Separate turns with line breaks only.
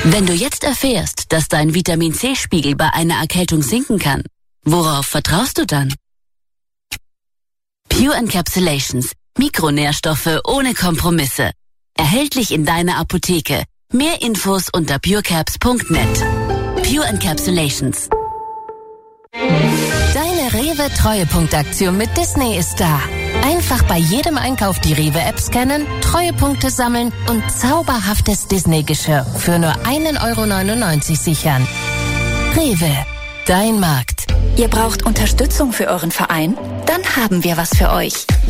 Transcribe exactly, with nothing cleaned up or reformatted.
Wenn du jetzt erfährst, dass dein Vitamin-C-Spiegel bei einer Erkältung sinken kann, worauf vertraust du dann? Pure Encapsulations. Mikronährstoffe ohne Kompromisse. Erhältlich in deiner Apotheke. Mehr Infos unter purecaps punkt net. Pure Encapsulations.
Deine Rewe-Treuepunktaktion mit Disney ist da. Einfach bei jedem Einkauf die Rewe-App scannen, Treuepunkte sammeln und zauberhaftes Disney-Geschirr für nur ein Euro neunundneunzig sichern. Rewe, dein Markt.
Ihr braucht Unterstützung für euren Verein? Dann haben wir was für euch.